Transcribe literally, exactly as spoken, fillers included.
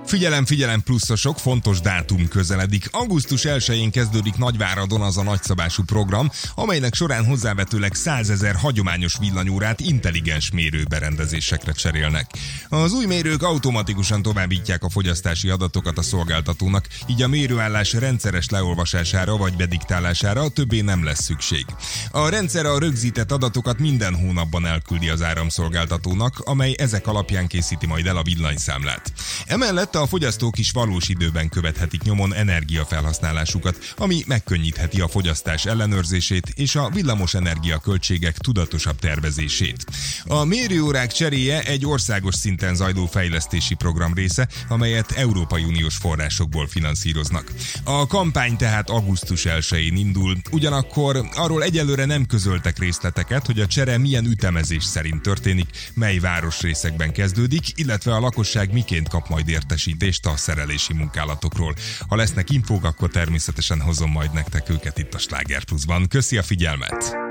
Figyelem, figyelem pluszosok, fontos dátum közeledik. augusztus elsején kezdődik Nagyváradon az a nagyszabású program, amelynek során hozzávetőleg százezer hagyományos villanyórát intelligens mérőberendezésekre cserélnek. Az új mérők automatikusan továbbítják a fogyasztási adatokat a szolgáltatónak, így a mérőállás rendszeres leolvasására vagy bediktálására többé nem lesz szükség. A rendszer a rögzített adatokat minden hónapban elküldi az áramszolgáltatónak, amely ezek alapján készíti majd el a villanyszámlát. Emellett a fogyasztók is valós időben követhetik nyomon energiafelhasználásukat, ami megkönnyítheti a fogyasztás ellenőrzését és a villamos energiaköltségek tudatosabb tervezését. A mérőórák cseréje egy országos szinten zajló fejlesztési program része, amelyet Európai Uniós forrásokból finanszíroznak. A kampány tehát augusztus elsején indul, ugyanakkor arról egyelőre nem közöltek részleteket, hogy a csere milyen ütemezés szerint történik, mely városrészekben kezdődik, illetve a lakosság miként kap majd értesítést a szerelési munkálatokról. Ha lesznek infók, akkor természetesen hozom majd nektek őket itt a Sláger Pluszban. Köszi a figyelmet!